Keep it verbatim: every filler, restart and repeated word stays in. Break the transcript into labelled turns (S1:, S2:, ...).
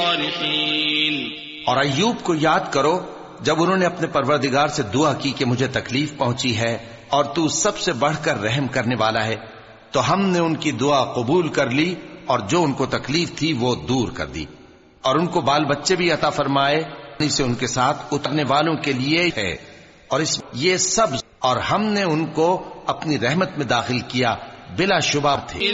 S1: और अय्यूब को याद करो जब उन्होंने अपने परवरदिगार से दुआ की कि मुझे तकलीफ पहुंची है और तू सबसे बढ़कर रहम करने वाला है, तो हमने उनकी दुआ कबूल कर ली और जो उनको तकलीफ थी वो दूर कर दी, और उनको बाल बच्चे भी अता फरमाए से उनके साथ उतरने वालों के लिए है। और इस ये सब और हमने उनको अपनी रहमत में दाखिल किया बिला शुबा थे।